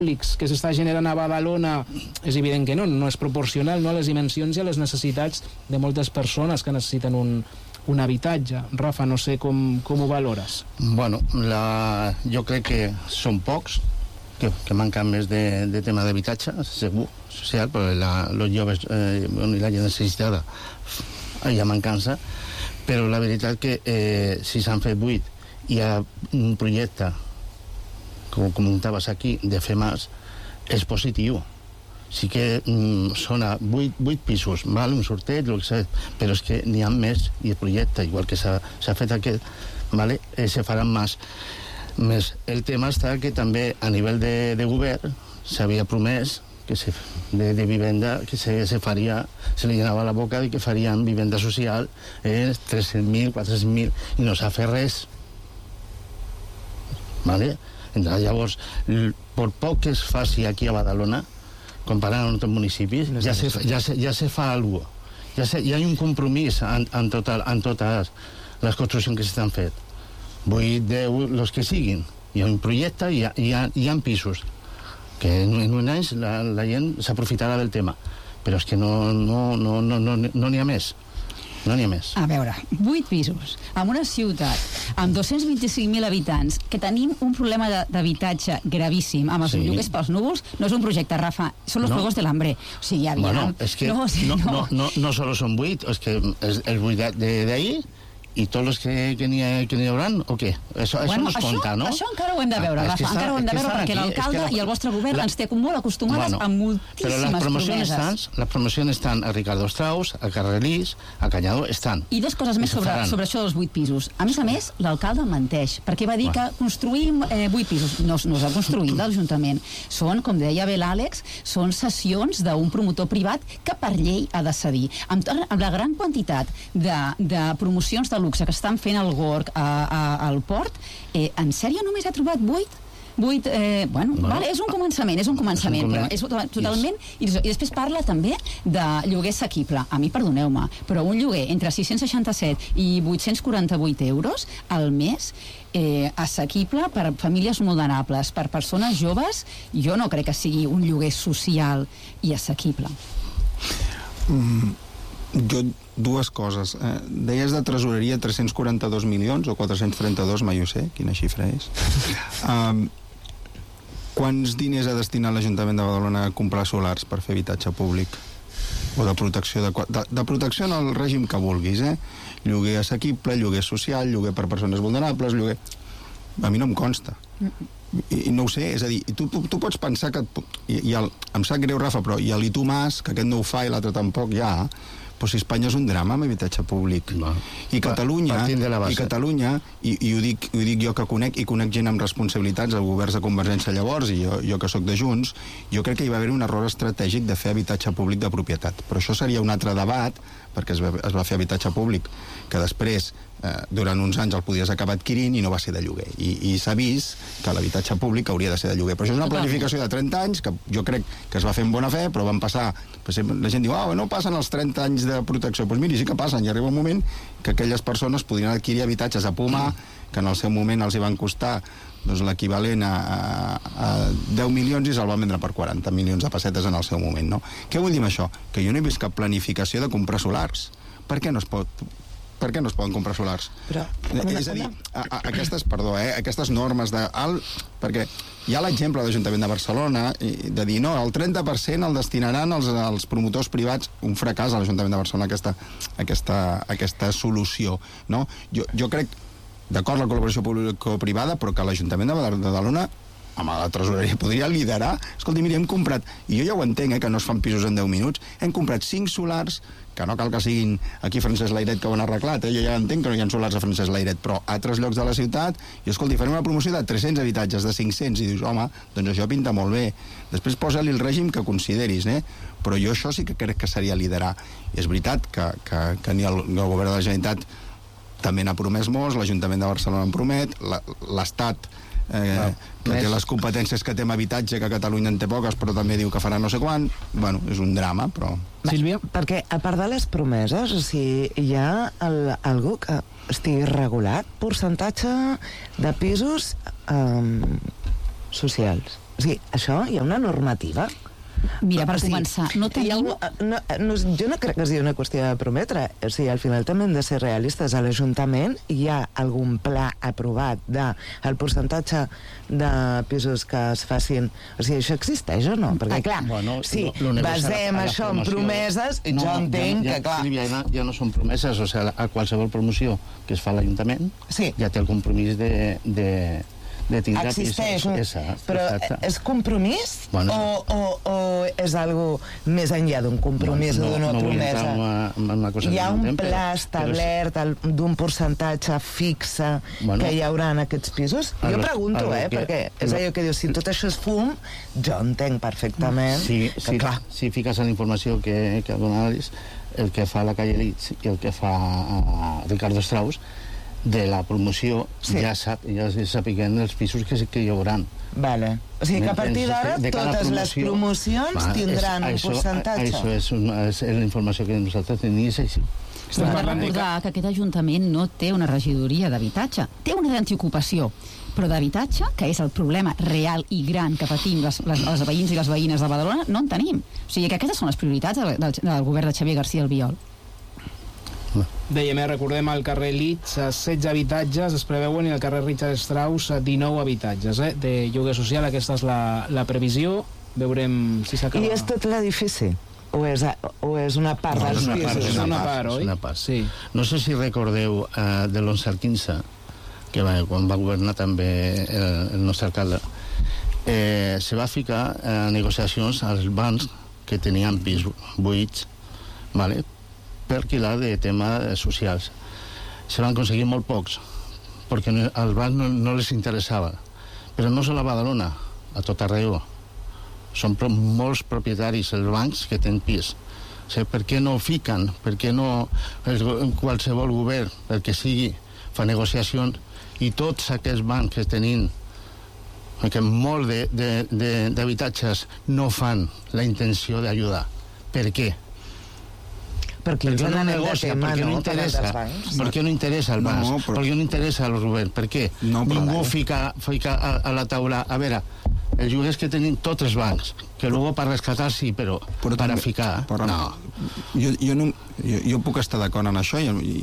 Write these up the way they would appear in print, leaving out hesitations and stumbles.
que s'està generant a Badalona, és evident que no és proporcional, no, a les dimensions i a les necessitats de moltes persones que necessiten un habitatge. Rafa, no sé com ho valores. Bueno, jo crec que són pocs, que manquen més de tema d'habitatge, segur, social, però els joves i la gent necessitada hi ha mancança, però la veritat que si s'han fet 8 i hi ha un projecte, com comentaves aquí, de fer més, és positiu. Sí que són 8 pisos, val? Un sorteig, però és que n'hi ha més, i el projecte, igual que s'ha fet aquest, vale? Se faran més. El tema està que també a nivell de govern s'havia promès que de vivenda que se faria, se li llenava la boca de que farien vivenda social 300.000, 400.000 i no s'ha fet res, vale? Llavors, per poc que es faci aquí a Badalona, comparant amb altres municipis, ja se fa alguna cosa. Ja hi ha un compromís en totes les construccions que s'estan fent. 8, 10, els que siguin. Hi ha un projecte i hi ha pisos que en un any la gent s'aprofitarà del tema. Però és que no n'hi ha més. No n'hi ha més. A veure, 8 pisos, en una ciutat amb 225.000 habitants, que tenim un problema d'habitatge gravíssim, amb els lloguers pels núvols, no és un projecte, Rafa, són els Juegos del Hambre. O sigui, aviam... Bueno, és que no solo són 8, és que els 8 d'ahir i tots els que n'hi haurà, o què? Això no es compta, no? Això encara ho hem de veure, Rafa, encara ho hem de veure, perquè l'alcalde i el vostre govern ens té molt acostumades a moltíssimes promeses. Les promocions estan a Ricardo Strauss, a Carrelís, a Canyadó, estan. I 2 coses més sobre això dels 8 pisos. A més, l'alcalde menteix, perquè va dir que construïm 8 pisos. No s'ha construït l'Ajuntament. Són, com deia bé l'Àlex, són cessions d'un promotor privat que per llei ha de cedir. Amb la gran quantitat de promocions de luxe que estan fent el Gorg al port, en sèrio només ha trobat 8? Vale, és un començament, però és totalment... I després parla també de lloguer assequible. A mi, perdoneu-me, però un lloguer entre 667 i 848 euros al mes, assequible per famílies vulnerables, per persones joves, jo no crec que sigui un lloguer social i assequible. Jo, 2 coses. Deies de tresoreria 342 milions o 432, mai ho sé, quina xifra és. Quants diners ha destinat l'Ajuntament de Badalona a comprar solars per fer habitatge públic? O de protecció de protecció en el règim que vulguis, lloguer assequible, lloguer social, lloguer per persones vulnerables, lloguer... A mi no em consta. I no ho sé, és a dir, tu pots pensar que... Em sap greu, Rafa, però i l'Itu Mas, que aquest no ho fa i l'altre tampoc ja... Però si Espanya és un drama amb habitatge públic. I Catalunya, i ho dic jo que conec gent amb responsabilitats al govern de Convergència llavors, i jo que sóc de Junts, jo crec que hi va haver un error estratègic de fer habitatge públic de propietat. Però això seria un altre debat, perquè es va fer habitatge públic, que després, durant uns anys el podies acabar adquirint i no va ser de lloguer. I s'ha vist que l'habitatge públic hauria de ser de lloguer. Però això és una planificació de 30 anys, que jo crec que es va fer amb bona fe, però van passar... La gent diu, no passen els 30 anys de protecció. Doncs miri, sí que passen, i arriba un moment que aquelles persones podrien adquirir habitatges a Pumar, que en el seu moment els hi van costar l'equivalent a 10 milions i se'l van vendre per 40 milions de pessetes en el seu moment, no? Què vull dir amb això? Que jo no he vist cap planificació de comprar solars. Per què no es poden comprar solars? És a dir, aquestes normes perquè hi ha l'exemple de l'Ajuntament de Barcelona de dir, no, el 30% el destinaran als promotors privats. Un fracàs a l'Ajuntament de Barcelona aquesta solució, no? Jo crec, d'acord, la col·laboració público-privada, però que l'Ajuntament de Badalona amb la tresoreria podria liderar. Escolti, miri, hem comprat, i jo ja ho entenc, que no es fan pisos en 10 minuts, hem comprat 5 solars, que no cal que siguin aquí Francesc Layret que ho han arreglat, jo ja entenc que no hi ha solars a Francesc Layret, però a altres llocs de la ciutat, i escolti, farem una promoció de 300 habitatges, de 500, i dius, home, doncs això pinta molt bé. Després posa-li el règim que consideris, però jo això sí que crec que seria liderar. I és veritat que ni el govern de la Generalitat també n'ha promès molts, l'Ajuntament de Barcelona en promet, l'Estat que té les competències que té amb habitatge, que Catalunya en té poques, però també diu que farà no sé quan. Bueno, és un drama, però... Sílvia? Perquè, a part de les promeses, o sigui, hi ha algú que estigui regulat, percentatge de pisos socials. O sigui, això hi ha una normativa. Mira, per començar, no tenim... Jo no crec que sigui una qüestió de prometre. O sigui, al final també hem de ser realistes. A l'Ajuntament hi ha algun pla aprovat del percentatge de pisos que es facin... O sigui, això existeix o no? Perquè, clar, si basem això en promeses, jo entenc que, clar... Sílvia, ja no són promeses, o sigui, a qualsevol promoció que es fa a l'Ajuntament ja té el compromís de tindre existeix, pisos. Però és compromís o és algo més enllà d'un compromís o d'una promesa? Hi ha un pla establert d'un percentatge fixe que hi haurà en aquests pisos? Jo pregunto, perquè és allò que dius, si tot això és fum, jo entenc perfectament que, clar... Si fiques en la informació que donaves, el que fa la Calle Litz i el que fa Ricardo Strauss, de la promoció ja sapiguem els pisos que hi haurà. Vale. O sigui que a partir d'ara totes les promocions tindran un percentatge. Això és la informació que nosaltres tenim, és així. Hem de recordar que aquest Ajuntament no té una regidoria d'habitatge, té una d'antiocupació, però d'habitatge, que és el problema real i gran que patim els veïns i les veïnes de Badalona, no en tenim. O sigui que aquestes són les prioritats del govern de Xavier García Albiol. Dèiem, recordem al carrer Litz 16 habitatges es preveuen i al carrer Richard Strauss 19 habitatges de lloguer social. Aquesta és la previsió, veurem si s'acaba. I és tot l'edifici? O és una part dels pisos? És una part, oi? Sí. No sé si recordeu de l'11 al 15, que quan va governar també el nostre alcalde, se va ficar negociacions als bancs que tenien pis buits, vale? Per alquilar de temes socials. Se van aconseguir molt pocs, perquè als bancs no les interessava. Però no és a la Badalona, a tot arreu. Són molts propietaris, els bancs, que tenen pis. O sigui, per què no fiquen? Per què no qualsevol govern, pel que sigui, fa negociacions i tots aquests bancs que tenim, que molt d'habitatges no fan la intenció d'ajudar. Per què? Perquè no negocia, perquè no interessa. Perquè no interessa al banc, perquè no interessa al govern. Per què? Ningú fica a la taula... A veure, els lloguers que tenen tots els bancs, que luego per rescatar sí, però per ficar... No. Jo puc estar d'acord en això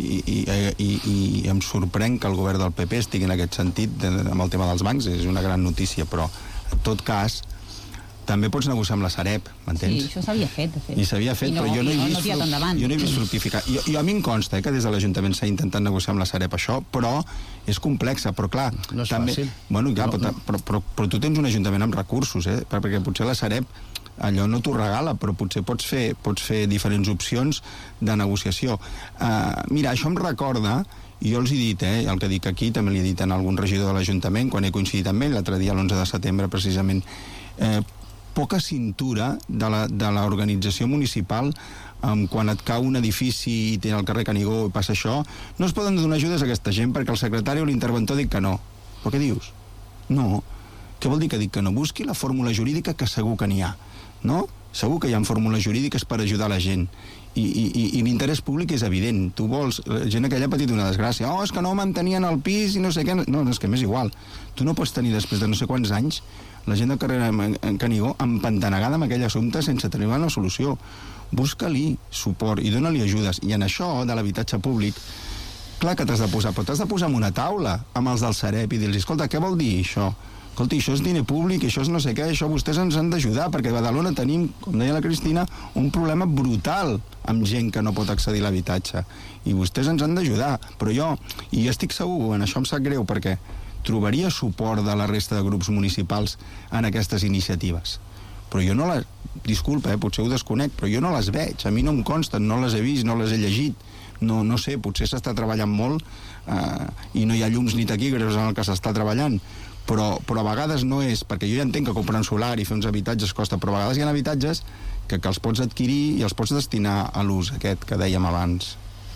i em sorprèn que el govern del PP estigui en aquest sentit amb el tema dels bancs, és una gran notícia, però en tot cas també pots negociar amb la Sareb, m'entens? Sí, això s'havia fet, de fet. I s'havia fet, però jo no he vist fructificar. A mi em consta que des de l'Ajuntament s'ha intentat negociar amb la Sareb això, però és complexa, però clar... No és fàcil. Bueno, clar, però tu tens un Ajuntament amb recursos, perquè potser la Sareb allò no t'ho regala, però potser pots fer diferents opcions de negociació. Mira, això em recorda... I jo els he dit, el que dic aquí també li he dit a algun regidor de l'Ajuntament quan he coincidit amb ell l'altre dia, l'11 de setembre precisament, poca cintura de l'organització municipal quan et cau un edifici i té al carrer Canigó i passa això, no es poden donar ajudes a aquesta gent perquè el secretari o l'interventor dic que no. Però què dius? No. Què vol dir que dic que no? Busqui la fórmula jurídica que segur que n'hi ha, no? Segur que hi ha fórmules jurídiques per ajudar la gent. I l'interès públic és evident. Tu vols... La gent aquella ha patit una desgràcia. És que no mantenien el pis i no sé què... No, és que m'és igual. Tu no pots tenir després de no sé quants anys la gent del carrer Canigó empantanegada amb aquell assumpte sense tenir una solució. Busca-li suport i dona-li ajudes. I en això de l'habitatge públic, clar que t'has de posar, però t'has de posar en una taula amb els del Sareb i dir-los, escolta, què vol dir això? Escolta, això és diner públic, això és no sé què, això vostès ens han d'ajudar, perquè a Badalona tenim, com deia la Cristina, un problema brutal amb gent que no pot accedir a l'habitatge. I vostès ens han d'ajudar. Però jo estic segur, en això em sap greu, perquè trobaria suport de la resta de grups municipals en aquestes iniciatives. Però jo no les... Disculpa, potser ho desconec, però jo no les veig. A mi no em consten, no les he vist, no les he llegit. No sé, potser s'està treballant molt i no hi ha llums ni taquígrafs en el que s'està treballant. Però a vegades no és, perquè jo ja entenc que comprar un solar i fer uns habitatges costa, però a vegades hi ha habitatges que els pots adquirir i els pots destinar a l'ús aquest que dèiem abans.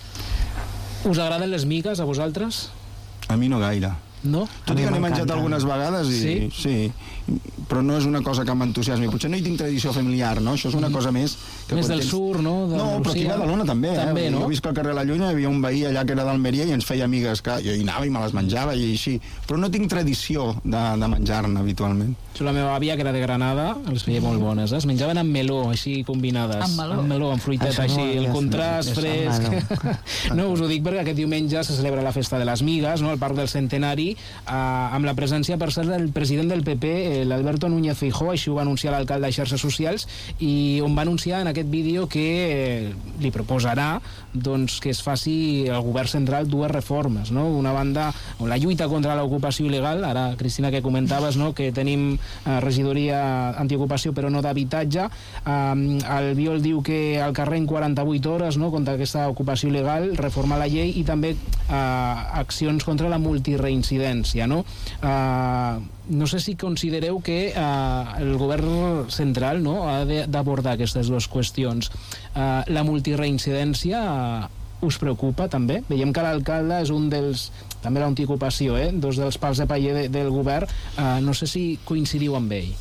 Us agraden les migues a vosaltres? A mi no gaire. No? Tot i que n'he menjat algunes vegades i... Sí? però no és una cosa que m'entusiasmi. Potser no hi tinc tradició familiar, no? Això és una cosa més... Més del sur, no? No, però aquí a Badalona també, no? Jo visc al carrer La Lluna, hi havia un veí allà que era d'Almeria i ens feia amigues, que jo hi anava i me les menjava i així, però no tinc tradició de menjar-ne habitualment. La meva àvia, que era de Granada, les feia molt bones, es menjaven amb meló, així combinades. Amb meló? Amb fruiteta, així, el contrast fresc. No, us ho dic perquè aquest diumenge se celebra la festa de les migues, no?, al Parc del Centenari, amb la presència, per cert, del president del PP, l'Alberto Núñez Feijóo, així ho va anunciar l'alcalde a xarxes socials, i on va anunciar en aquest vídeo que li proposarà doncs, que es faci el govern central dues reformes, no? Una banda, la lluita contra l'ocupació il·legal, ara, Cristina, que comentaves, no?, que tenim regidoria antiocupació però no d'habitatge. El Biol diu que al carrer en 48 hores, no?, contra aquesta ocupació il·legal, reformar la llei, i també accions contra la multireincidència, no? No sé si considereu que el govern central, no?, ha d'abordar aquestes dues qüestions. La multireincidència us preocupa també? Veiem que l'alcalde és un dels, també l'antiocupació, dos dels pals de paller del govern. No sé si coincidiu amb ell.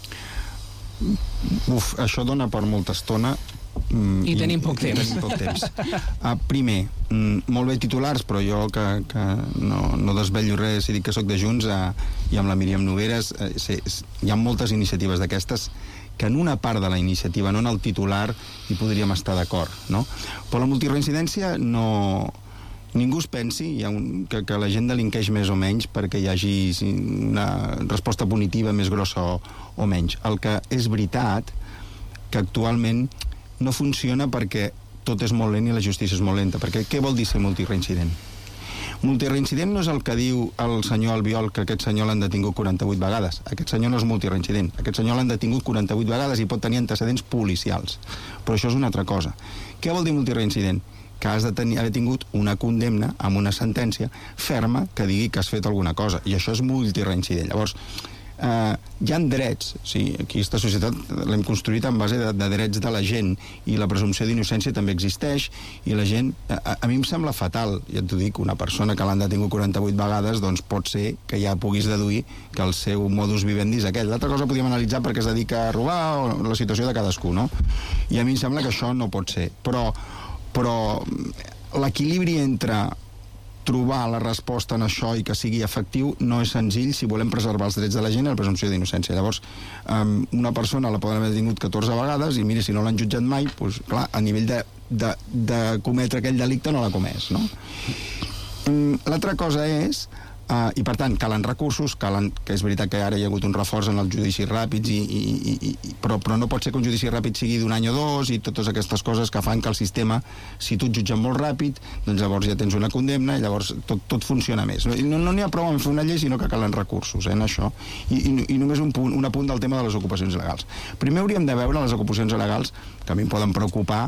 Això dona per molta estona. I tenim poc temps. Primer, molt bé titulars, però jo que no desvello res i dic que sóc de Junts, i amb la Míriam Nogueras hi ha moltes iniciatives d'aquestes que en una part de la iniciativa, no en el titular, hi podríem estar d'acord, no? Però la multireincidència no... Ningú es pensi que la gent delinqueix més o menys perquè hi hagi una resposta punitiva més grossa o menys. El que és veritat que actualment no funciona perquè tot és molt lent i la justícia és molt lenta. Perquè què vol dir ser multireincident? Multireincident no és el que diu el senyor Albiol, que aquest senyor l'han detingut 48 vegades. Aquest senyor no és multireincident. Aquest senyor l'han detingut 48 vegades i pot tenir antecedents policials. Però això és una altra cosa. Què vol dir multireincident? Que has de haver tingut una condemna amb una sentència ferma que digui que has fet alguna cosa. I això és multireincident. Llavors, hi ha drets, sí, aquí aquesta societat l'hem construït en base de drets de la gent, i la presumpció d'innocència també existeix, i la gent, a mi em sembla fatal, ja t'ho dic, una persona que l'han detingut 48 vegades, doncs pot ser que ja puguis deduir que el seu modus vivendi és aquell. L'altra cosa podríem analitzar perquè es dedica a robar, o la situació de cadascú, no? I a mi em sembla que això no pot ser, però l'equilibri entre trobar la resposta en això i que sigui efectiu no és senzill si volem preservar els drets de la gent i la presumpció d'innocència. Llavors, una persona la poden haver detingut 14 vegades i mira, si no l'han jutjat mai, doncs, clar, a nivell de cometre aquell delicte no l'ha comès, no? L'altra cosa és, i per tant calen recursos, que és veritat que ara hi ha hagut un reforç en els judicis ràpids, però no pot ser que un judici ràpid sigui d'un any o dos, i totes aquestes coses que fan que el sistema, si tu et jutgen molt ràpid, doncs llavors ja tens una condemna i llavors tot funciona més. No n'hi ha prou en fer una llei, sinó que calen recursos en això. I només un apunt del tema de les ocupacions il·legals. Primer hauríem de veure les ocupacions il·legals, que a mi em poden preocupar,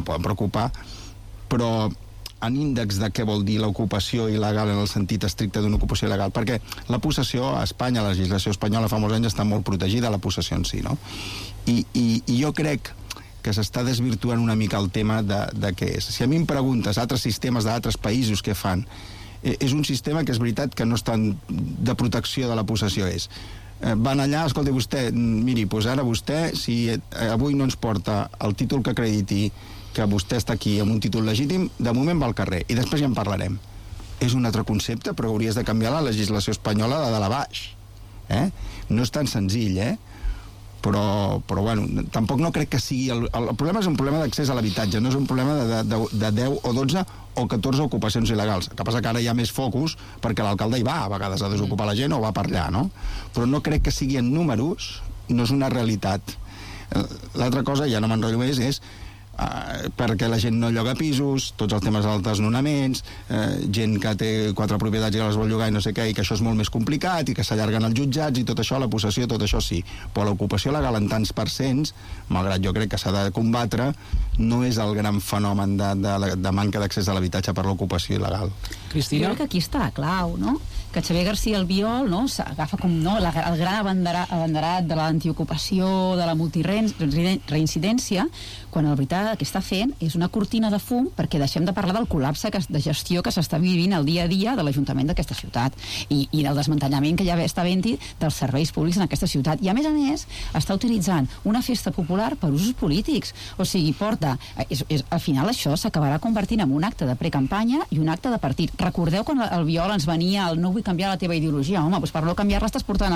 però en índex de què vol dir l'ocupació il·legal en el sentit estricte d'una ocupació il·legal, perquè la possessió a Espanya, la legislació espanyola fa molts anys està molt protegida, la possessió en si, no? I jo crec que s'està desvirtuant una mica el tema de què és. Si a mi em preguntes altres sistemes d'altres països què fan, és un sistema que és veritat que no està de protecció de la possessió, van allà, escolta, vostè, miri, doncs ara vostè, si avui no ens porta el títol que acrediti que vostè està aquí amb un títol legítim, de moment va al carrer, i després ja en parlarem. És un altre concepte, però hauries de canviar la legislació espanyola de dalt a baix. No és tan senzill, però bueno, tampoc no crec que sigui... El problema és un problema d'accés a l'habitatge, no és un problema de 10 o 12 o 14 ocupacions il·legals. El que passa que ara hi ha més focus perquè l'alcalde hi va a vegades a desocupar la gent o va per allà, no? Però no crec que sigui en números, no és una realitat. L'altra cosa, ja no m'enrotllo més, és perquè la gent no lloga pisos, tots els temes dels desnonaments, gent que té 4 propietats i les vol llogar i no sé què, i que això és molt més complicat i que s'allarguen els jutjats i tot això, la possessió, tot això sí, però l'ocupació legal en tants percents, malgrat jo crec que s'ha de combatre, no és el gran fenomen de manca d'accés a l'habitatge per l'ocupació il·legal. Cristina? Jo crec que aquí està la clau, no? Que Xavier García Albiol, no, s'agafa com el gran abanderat de l'antiocupació, de la multireincidència, quan la veritat vegada el que està fent és una cortina de fum perquè deixem de parlar del col·lapse de gestió que s'està vivint el dia a dia de l'Ajuntament d'aquesta ciutat i del desmantellament que ja està havent-hi dels serveis públics en aquesta ciutat. I a més, està utilitzant una festa popular per usos polítics. O sigui, al final això s'acabarà convertint en un acte de precampanya i un acte de partit. Recordeu quan el Biol ens venia el no vull canviar la teva ideologia? Home, doncs per no canviar-la estàs portant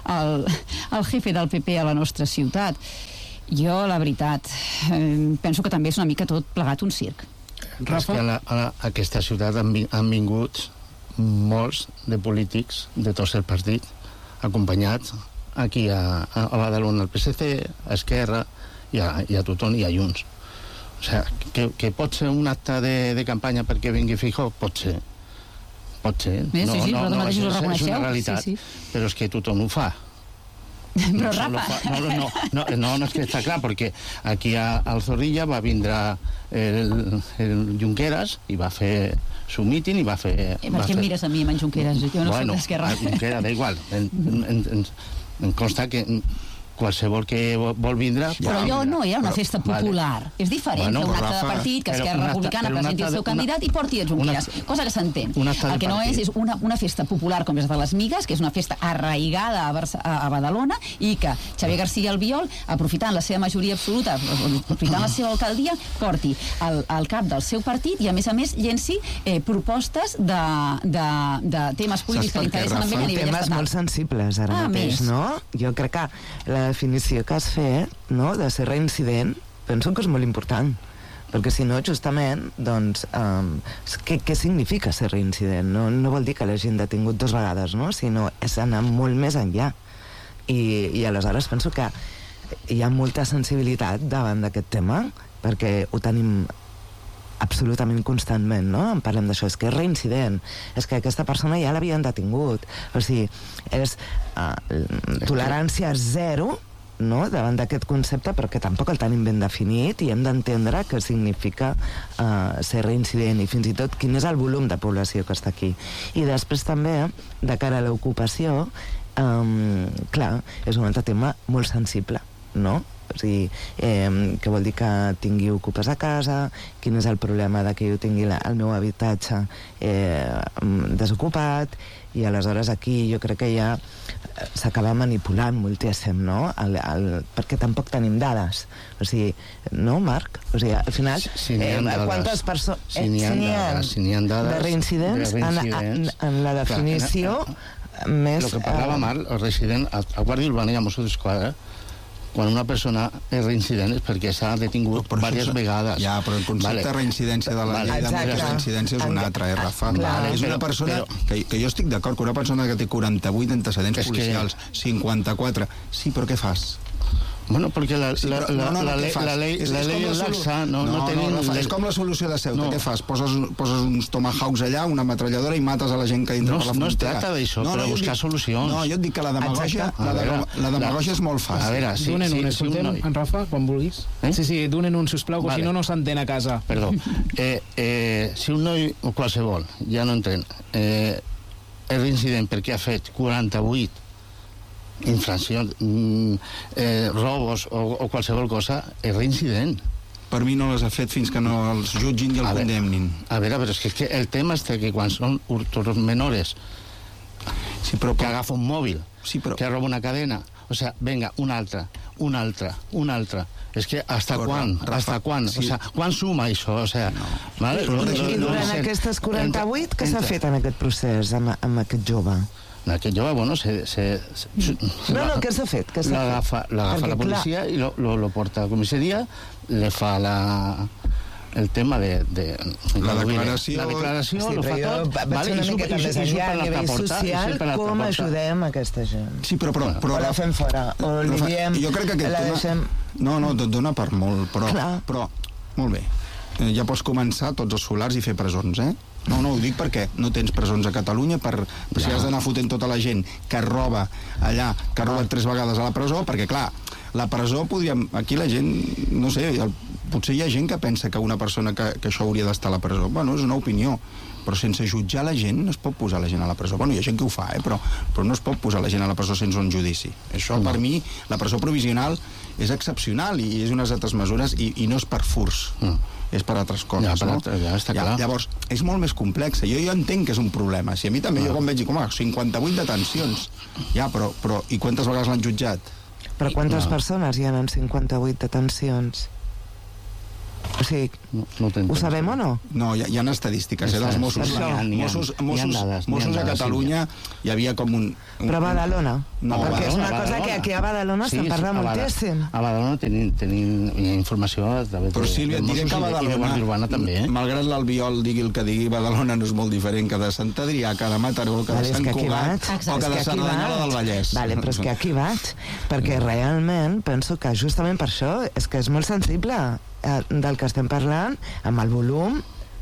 el jefe del PP a la nostra ciutat. Jo, la veritat, penso que també és una mica tot plegat un circ. Rafa? És que a aquesta ciutat han vingut molts de polítics de tots els partits, acompanyats aquí a Badalona, al PSC, a Esquerra i a tothom, i a Junts. O sigui, que pot ser un acte de campanya perquè vingui Feijóo? Pot ser. Sí, vosaltres mateixos ho reconeixeu. És una realitat, però és que tothom ho fa. Però Rafa... No, és que està clar, perquè aquí al Zorrilla va vindre el Junqueras i va fer su míting i va fer... Per què em mires a mi amb en Junqueras? Jo no soc d'Esquerra. Junqueras, da igual. Em consta que qualsevol que vol vindre... Però allò no era una festa popular. És diferent que un acte de partit, que Esquerra Republicana presenti el seu candidat i porti a Junqueras, cosa que s'entén. El que no és una festa popular com és de les Migues, que és una festa arraigada a Badalona i que Xavier García Albiol, aprofitant la seva majoria absoluta, aprofitant la seva alcaldia, porti al cap del seu partit i a més llenci propostes de temes polítics que li interessen a ell a nivell estatal. Temes molt sensibles ara mateix, no? Jo crec que la definició que has fet, no?, de ser reincident, penso que és molt important, perquè si no, justament, doncs, què significa ser reincident? No vol dir que l'hagin detingut 2 vegades, no?, sinó és anar molt més enllà. I aleshores penso que hi ha molta sensibilitat davant d'aquest tema, perquè ho tenim absolutament constantment, no? En parlem d'això, és que és reincident, és que aquesta persona ja l'havien detingut, o sigui, és tolerància zero, no?, davant d'aquest concepte, però que tampoc el tenim ben definit i hem d'entendre què significa ser reincident i fins i tot quin és el volum de població que està aquí. I després també, de cara a l'ocupació, clar, és un altre tema molt sensible, no? O sigui, què vol dir que tingui ocupes a casa, quin és el problema de que jo tingui el meu habitatge desocupat, i aleshores aquí jo crec que ja s'acaba manipulant moltíssim, no? Perquè tampoc tenim dades. O sigui, no, Marc? O sigui, al final, quantes persones... Si n'hi ha dades... De reincidents, en la definició més... El que parlava Marc, el resident, a Guàrdia Urbana i a Mossos d'Esquadra, quan una persona és reincident és perquè s'ha detingut diverses vegades. Ja, però el concepte de reincidència de la llei de reincidència és un altre, Rafa? És una persona que jo estic d'acord, que una persona que té 48 antecedents policials, 54... Sí, però què fas? Bueno, perquè la llei és laxa, no tenim... És com la solució de Ceuta, què fas? Poses uns tomahawks allà, una ametralladora i mates a la gent que entra per la frontera. No es tracta d'això, però buscar solucions. No, jo et dic que la demagògia és molt fàcil. A veure, donen un, escoltem, en Rafa, quan vulguis. Sí, donen un, sisplau, que si no s'entén a casa. Perdó. Si un noi, o qualsevol, ja no entén, és reincident perquè ha fet 48 infraccions, robos o qualsevol cosa, és reincident. Per mi no les ha fet fins que no els jutgin i el condemnin. A veure, però és que el tema és que quan són hurtos menores que agafa un mòbil, que roba una cadena, o sigui, venga, una altra. És que hasta quan? O sigui, quan suma això? O sigui, I durant aquestes 48, què s'ha fet en aquest procés amb aquest jove? Aquest jove, bueno, què s'ha fet? L'agafa la policia i lo porta a la comissaria, le fa el tema de la declaració, lo fa tot. Vaig una miqueta més enllà a nivell social, com ajudem aquesta gent? Sí, però o la fem fora, o li diem... Jo crec que aquest tema... No, dona per molt, però molt bé. Ja pots començar tots els solars i fer presons, eh? No, ho dic perquè no tens presons a Catalunya si has d'anar fotent tota la gent que roba allà, que ha robat 3 vegades a la presó, perquè clar, la presó podríem... Aquí la gent, no sé, potser hi ha gent que pensa que una persona que això hauria d'estar a la presó. Bueno, és una opinió, però sense jutjar la gent no es pot posar la gent a la presó. Bueno, hi ha gent que ho fa, però no es pot posar la gent a la presó sense un judici. Això, per mi, la presó provisional és excepcional i és unes altres mesures i no és per furs. És per altres coses, no? Ja està clar. Llavors, és molt més complex. Jo entenc que és un problema. Si a mi també, jo quan veig, 58 detencions. Ja, però i quantes vegades l'han jutjat? Però quantes persones hi ha en 58 detencions? O sigui, ho sabem o no? No, hi ha estadístiques, dels Mossos. Mossos a Catalunya hi havia com un... Però a Badalona? No, perquè és una cosa que aquí a Badalona se'n parla moltíssim. A Badalona tenim informació a través de... Però Sílvia, et diré que a Badalona, malgrat l'Albiol digui el que digui, Badalona no és molt diferent que de Sant Adrià, que de Mataró, que de Sant Cugat o que de Cerdanyola del Vallès. Vale, però és que aquí vaig, perquè realment penso que justament per això és que és molt sensible del que estem parlant, amb el volum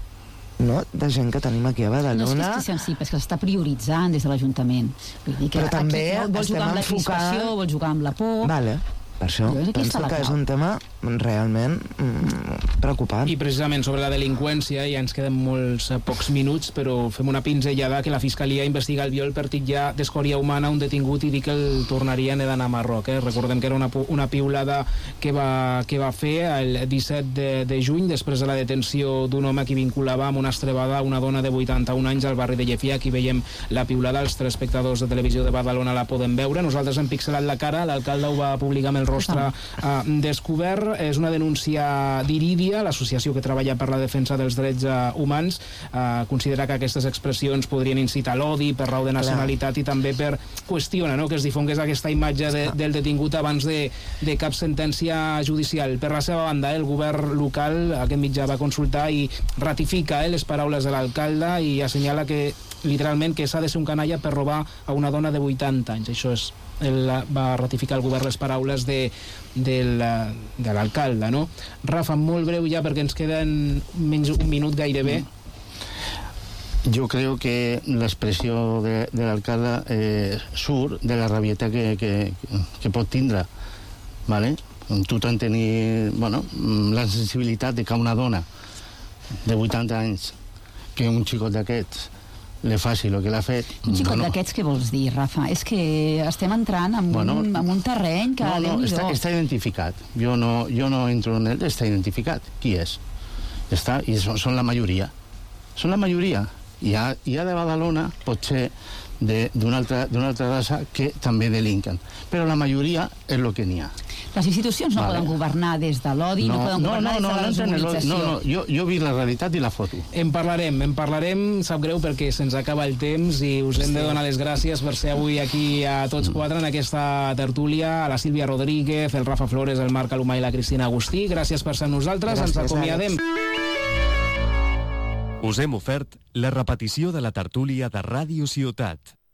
de gent que tenim aquí a Badalona. No és que sensible, és que s'està prioritzant des de l'Ajuntament. Però també vols jugar amb la crispació, vols jugar amb la por... Vale. Per això penso que és un tema realment preocupant. I precisament sobre la delinqüència, ja ens queden pocs minuts, però fem una pinzellada que la Fiscalia investiga el viol per titllar d'escòria humana un detingut i dir que el tornaria a Marroc. Recordem que era una piulada que va fer el 17 de juny, després de la detenció d'un home que vinculava amb una estrebada a una dona de 81 anys al barri de Llefià. Aquí veiem la piulada, els telespectadors de Televisió de Badalona la poden veure. Nosaltres hem pixelat la cara, l'alcalde ho va publicar amb el rostre descobert. És una denúncia d'Irídia, l'associació que treballa per la defensa dels drets humans. Considera que aquestes expressions podrien incitar l'odi per raó de nacionalitat i també per qüestionar que es difongués aquesta imatge del detingut abans de cap sentència judicial. Per la seva banda, el govern local, aquest mitjà va consultar i ratifica les paraules de l'alcalde i assenyala que literalment que s'ha de ser un canalla per robar a una dona de 80 anys. Això és va ratificar el govern les paraules de l'alcalde, no? Rafa, molt breu ja perquè ens queden menys un minut gairebé. Yo creo que la expressió de l'alcalde surt de la rabieta que pot tindre, ¿vale? Tu t'han tenir, la sensibilitat de que una dona de 80 anys, que un xicot d'aquests li faci el que l'ha fet... Un xicot d'aquests, què vols dir, Rafa? És que estem entrant en un terreny que... No, està identificat. Jo no entro en ell, està identificat. Qui és? Està, i són la majoria. Són la majoria. Hi ha de Badalona, potser d'una altra raça, que també delinquen. Però la majoria és el que n'hi ha. Les institucions no poden governar des de l'odi, no poden governar des de la desumanització. No, jo vi la realitat i la foto. En parlarem, sap greu perquè se'ns acaba el temps i us hem de donar les gràcies per ser avui aquí a tots quatre en aquesta tertúlia, a la Sílvia Rodríguez, el Rafa Flores, el Marc Alomà i la Cristina Agustí. Gràcies per ser amb nosaltres, ens acomiadem. Us hem ofert la repetició de la tertúlia de Ràdio Ciutat.